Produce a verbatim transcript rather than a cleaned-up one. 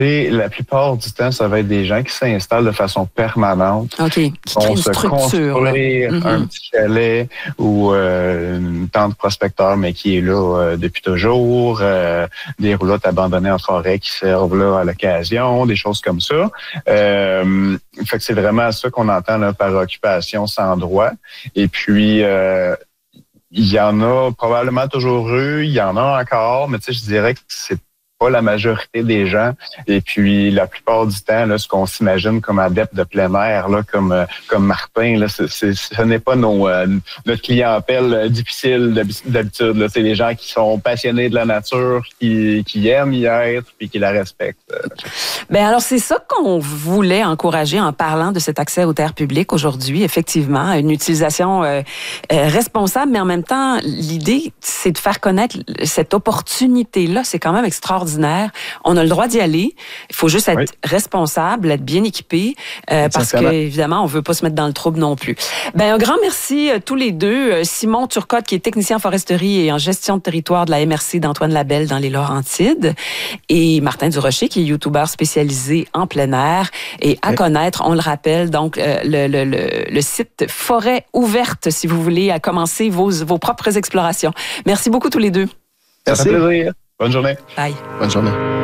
Et la plupart du temps, ça va être des gens qui s'installent de façon permanente. OK. Qui créent une se structure. construire Mm-hmm. un petit chalet ou euh, une tente prospecteur, mais qui est là euh, depuis toujours. Euh, des roulottes abandonnées en forêt qui servent là à l'occasion, des choses comme ça. Euh, fait que c'est vraiment ça qu'on entend là, par occupation sans droit. Et puis... Euh, il y en a probablement toujours eu, il y en a encore, mais tu sais, je dirais que c'est pas la majorité des gens. Et puis, la plupart du temps, là, ce qu'on s'imagine comme adepte de plein air, là, comme euh, comme Martin, là, c'est, c'est, ce n'est pas nos, euh, notre clientèle euh, difficile d'habitude. Là. C'est les gens qui sont passionnés de la nature, qui, qui aiment y être, puis qui la respectent. Bien, alors, c'est ça qu'on voulait encourager en parlant de cet accès aux terres publiques aujourd'hui. Effectivement, une utilisation euh, euh, responsable, mais en même temps, l'idée, c'est de faire connaître cette opportunité-là. C'est quand même extraordinaire. On a le droit d'y aller. Il faut juste être oui. responsable, être bien équipé, euh, parce que évidemment, on veut pas se mettre dans le trouble non plus. Ben un grand merci euh, tous les deux. Simon Turcotte, qui est technicien en foresterie et en gestion de territoire de la M R C d'Antoine Labelle dans les Laurentides, et Martin Durocher, qui est youtubeur spécialisé en plein air et à oui. connaître. On le rappelle, donc euh, le, le, le, le site Forêt ouverte, si vous voulez à commencer vos vos propres explorations. Merci beaucoup tous les deux. Merci. Ça fait plaisir. Bonne journée. Bye. Bonne journée.